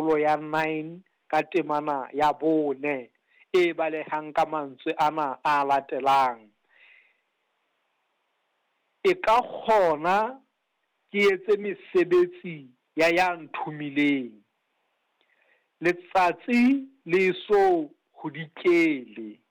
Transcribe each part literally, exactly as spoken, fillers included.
karolo ya nine ka temana ya bone e balehang ka mantswe ana a latelang. E ka kgona ke etse mesebetsi ya ya nthumileng, letsatsi le so ho dikele,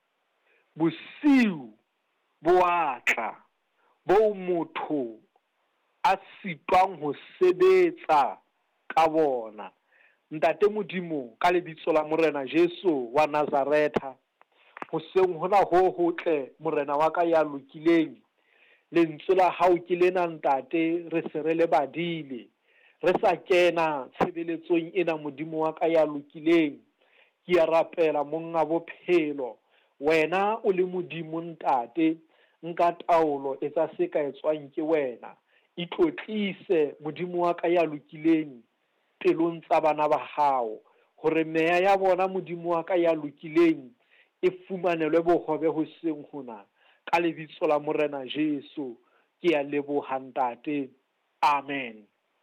bosiu bo atla bo motho a sitwang ho sebetsa ka bona. Ntate Modimo ka lebitso la Morena Jesu wa Nazareta, hoseng hona ho hotle morena wa ka ya lokileng, lentswe la hao ke lena ntate re se re le badile re sa kena tshebeletsong ena Modimo wa ka ya lokileng. Ke a rapela monga bophelo, wena o le Modimo ntate, nka taolo etsa se ka etswang ke wena. Itlotlise Modimo wa ka ya lokileng pelong tsa bana ba hao, hore meya ya bona Modimo wa ka ya lokileng e fumanelwe bohobe hoseng hona. Ka lebitso la Morena Jesu ke a leboha ntate, amen.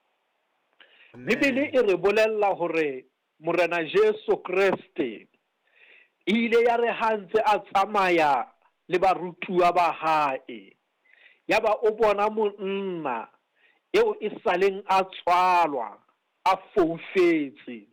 Bibele e re bolella hore Morena Jesu Kriste ile ya re hantse a tsamaya le barutuwa ba hae, yaba o bona monna eo e saleng a tswalwa a foufetse.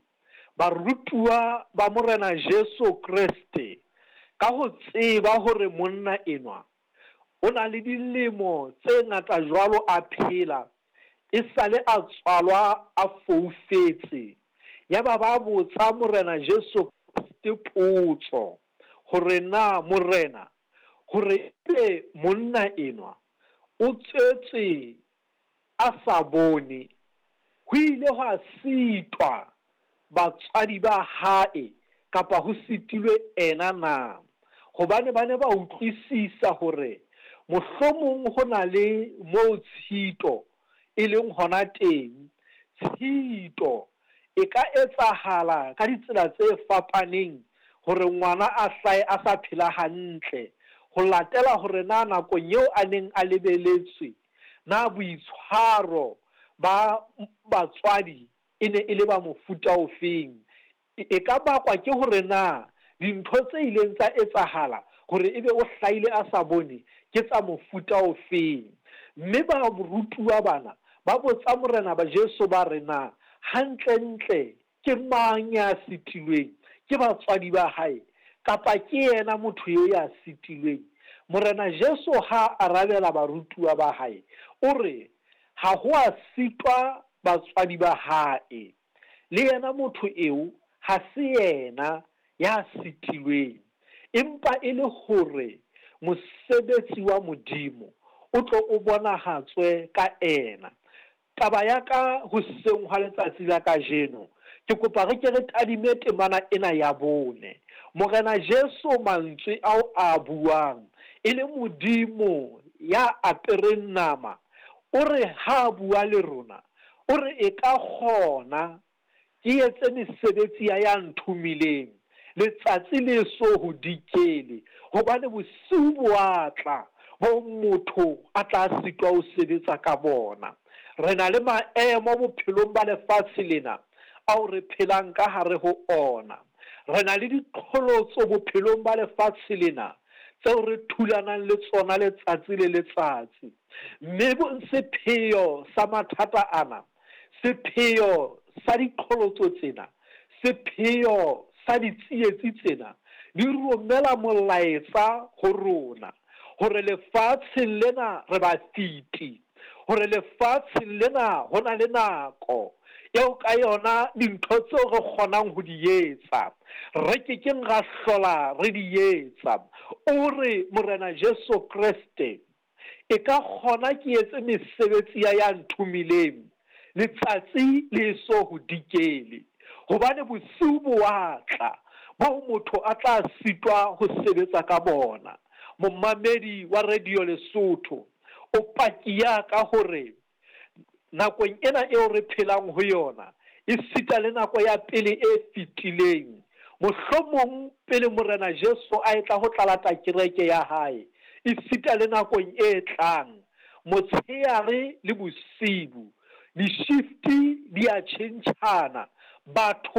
Barutuwa ba Morena Jesu Kriste ka ho tseba hore monna enwa o na le dilemo tse ngata jwalo a phela, e sale a tswalwa a foufetse, yaba ba botsa Morena Jesu Kriste potso hore na morena, hore e monna enwa o tswetse a sa bone, ho ile ho sitwa batswadi ba hae kapa ho sitilwe ena na? Hobane ba ne ba utlwisisa hore mohlomong ho na le moo tshito e leng hona teng. Tshito e ka etsahala ka ditsela tse fapaneng hore ngwana a hlae a sa phela hantle, ho latela hore na nakong eo a neng a lebeletswe na boitshwaro ba batswadi e ne e le ba mofuta ofeng. E ka bakwa ke hore na dintho tse ileng tsa etsahala hore ebe o hlaile a sa bone ke tsa mofuta ofeng. Mme ba borutuwa bana ba botsa Morena ba Jesu ba re na hantle ntle ke mang ya sitilweng ke batswadi ba hae, kapa ke yena motho yo ya sitilweng? Morena Jesu ha arabela barutuwa ba hae o re ha ho a sitwa batswadi ba hae, le yena motho eo ha se yena ya sitilweng, empa e le hore mosebetsi wa Modimo o tlo o bonahatswe ka ena. Taba ya ka hoseng hwa letsatsi la kajeno, ke kopa re ke re tadime temana ena ya bone. Morena Jesu mantswe ao a buang e le Modimo ya apereng nama, o re ha bua le rona, o re e ka kgona ke etse mesebetsi ya ya nthumileng, letsatsi le so ho dikele, hobane bosiu bo atla bo motho a tla sitwa ho sebetsa ka bona. Re na le maemo bophelong ba lefatshe lena ao re phelang ka hare ho ona. Re na le diqholotso bophelong ba lefatshe lena tseo re thulanang le tsona letsatsi le letsatsi. Mme sepheo sa mathata ana, sepheo sa diqholotso tsena, sepheo sa ditsietsi tsena di romela molaetsa ho rona hore lefatsheng lena re ba fiti, hore lefatsheng lena ho na le nako eo ka yona dintho tseo re kgonang ho di etsa re ke keng ra hlola re di etsa. O re Morena Jesu Kriste e ka kgona ke etse mesebetsi ya ya nthumileng letsatsi le so ho dikele, hobane bosiu bo atla bo motho a tla sitwa ho sebetsa ka bona. Momamedi wa Radio Lesotho, o paki ya ka hore nakong ena eo re phelang ho yona e sita le nako ya pele e fitileng. Mohlomong pele Morena Jesu a etla ho tlalata kereke ya hae, e sita le nakong e tlang, motshehare le bosibu, di-shifti di a tjhentjhana, batho